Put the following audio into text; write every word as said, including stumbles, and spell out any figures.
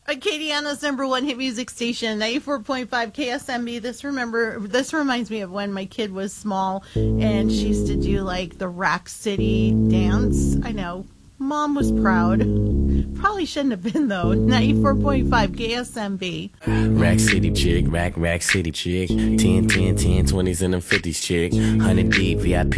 Acadiana's number one hit music station, ninety-four point five K S M B. This remember this reminds me of when my kid was small and she used to do like the Rack City dance. I know. Mom was proud. Probably shouldn't have been though. ninety-four point five K S M B. Rack City chick, rack, rack city chick. ten, ten, ten, twenties and them fifties chick. one hundred deep, V I P